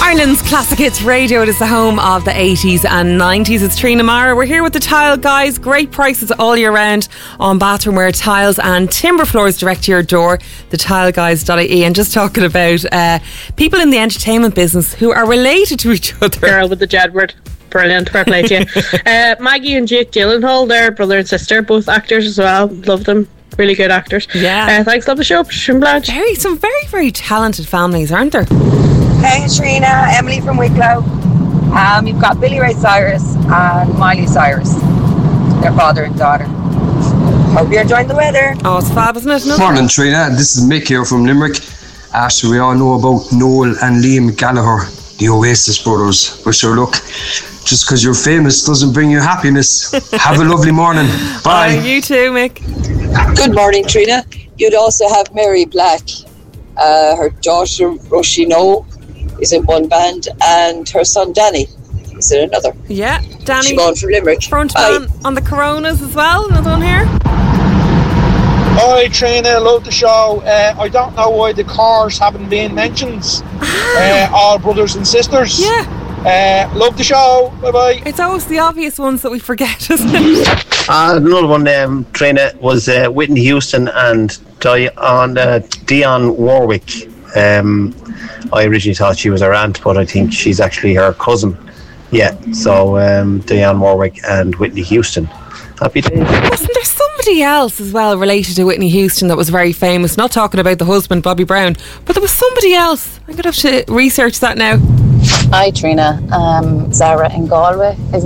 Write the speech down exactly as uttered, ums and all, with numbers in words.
Ireland's Classic Hits Radio. It is the home of the eighties and nineties. It's Trina Mara. We're here with the Tile Guys. Great prices all year round on bathroomware, tiles and timber floors direct to your door. the tile guys dot I E. And just talking about uh, people in the entertainment business who are related to each other. Girl with the Jedward. Brilliant, fair play to you. uh, Maggie and Jake Gyllenhaal, they're brother and sister, both actors as well. Love them. Really good actors. Yeah. Uh, thanks, love the show. Blanche. Very, some very, very talented families, aren't there? Hey, Trina, Emily from Wicklow. Um, you've got Billy Ray Cyrus and Miley Cyrus, their father and daughter. Hope you're enjoying the weather. Oh, it's fab, isn't it? Nothing. Morning, Trina. This is Mick here from Limerick. Actually, we all know about Noel and Liam Gallagher, the Oasis brothers. But sure, look, just because you're famous doesn't bring you happiness. Have a lovely morning. Bye. Oh, you too, Mick. Good morning, Trina. You'd also have Mary Black. Uh, her daughter, Roisin is in one band, and her son, Danny, is in another. Yeah, Danny. She's going from Limerick. Front Bye. man on the Coronas as well. Another one here. Hi Trina, love the show. Uh, I don't know why the Cars haven't been mentioned. Uh, all brothers and sisters. Yeah. Uh, love the show. Bye bye. It's always the obvious ones that we forget, isn't it? Uh, another one, um, Trina, was uh, Whitney Houston and Di- on, uh, Dionne Warwick. Um, I originally thought she was her aunt, but I think she's actually her cousin. Yeah, so um, Dionne Warwick and Whitney Houston. Happy days. Wasn't there somebody else as well related to Whitney Houston that was very famous? Not talking about the husband, Bobby Brown, but there was somebody else. I'm going to have to research that now. Hi Trina, um, Zara in Galway is